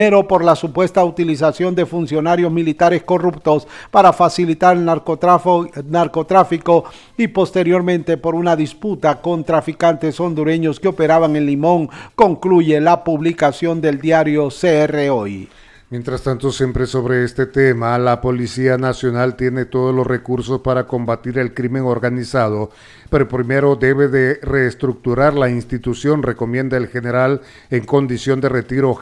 Pero por la supuesta utilización de funcionarios militares corruptos para facilitar el narcotráfico y posteriormente por una disputa con traficantes hondureños que operaban en Limón, concluye la publicación del diario CR Hoy. Mientras tanto, siempre sobre este tema, la Policía Nacional tiene todos los recursos para combatir el crimen organizado, pero primero debe de reestructurar la institución, recomienda el general en condición de retiro